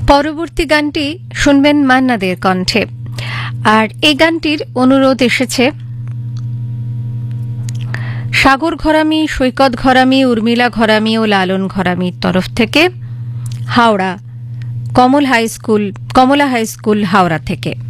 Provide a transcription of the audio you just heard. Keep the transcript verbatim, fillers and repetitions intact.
পরবর্তী গানটি শুনবেন মান্নাদের কণ্ঠে, আর এই গানটির অনুরোধ এসেছে সাগর ঘরামি, সৈকত ঘরামি, উর্মিলা ঘরামি ও লালন ঘরামির তরফ থেকে, হাওড়া কমল হাই স্কুল, কমলা হাই স্কুল হাওড়া থেকে।